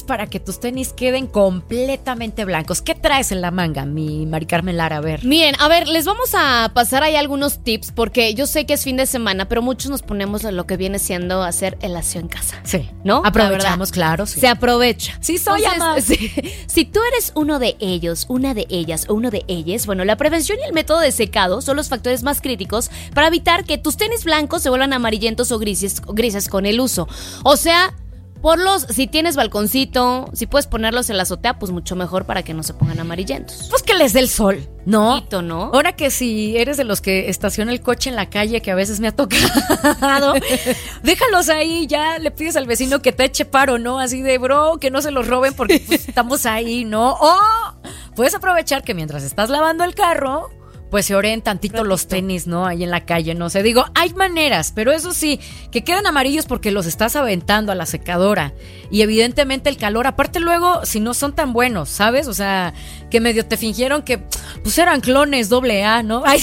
para que tus tenis queden completamente blancos. ¿Qué traes en la manga, mi Mari Carmen Lara? A ver. Miren, a ver, les vamos a pasar ahí algunos tips porque yo sé que es fin de semana, pero muchos nos ponemos lo que viene siendo hacer el aseo en casa. Sí, ¿no? Aprovechamos, claro. Sí. Se aprovecha. Sí, soy ama. Si tú eres uno de ellos, una de ellas o uno de ellas, bueno, la prevención y el método de secado son los factores más críticos para evitar que tus tenis blancos se vuelvan amarillentos o grises con el uso. O sea, si tienes balconcito, si puedes ponerlos en la azotea, pues mucho mejor para que no se pongan amarillentos. Pues que les dé el sol, ¿no? Poquito, ¿no? Ahora que si eres de los que estaciona el coche en la calle, que a veces me ha tocado, déjalos ahí, ya le pides al vecino que te eche paro, ¿no? Así de, bro, que no se los roben porque pues, estamos ahí, ¿no? O puedes aprovechar que mientras estás lavando el carro, pues se oren tantito los tenis, ¿no? Ahí en la calle, no sé. Digo, hay maneras, pero eso sí, que quedan amarillos porque los estás aventando a la secadora. Y evidentemente el calor, aparte luego, si no son tan buenos, ¿sabes? O sea, que medio te fingieron que, pues eran clones AA, ¿no? Ay,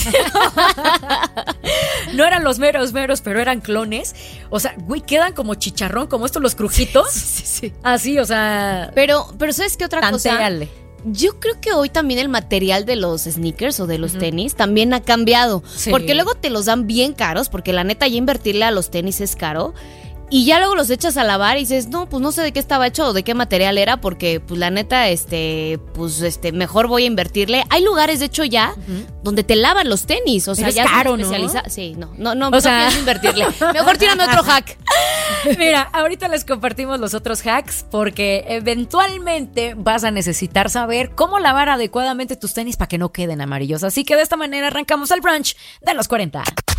no eran los meros, pero eran clones. O sea, güey, quedan como chicharrón, como estos los crujitos. Sí. Así, o sea. Pero ¿sabes qué otra tantéale. cosa? Yo creo que hoy también el material de los sneakers o de los tenis también ha cambiado. Sí. Porque luego te los dan bien caros, porque la neta ya invertirle a los tenis es caro. Y ya luego los echas a lavar y dices, no, pues no sé de qué estaba hecho o de qué material era, porque pues la neta, mejor voy a invertirle. Hay lugares, de hecho, ya donde te lavan los tenis, o sea, pero ya es caro, ¿no? Sí, no pienso invertirle. Mejor tírame otro hack. Mira, ahorita les compartimos los otros hacks porque eventualmente vas a necesitar saber cómo lavar adecuadamente tus tenis para que no queden amarillos. Así que de esta manera arrancamos el brunch de los 40.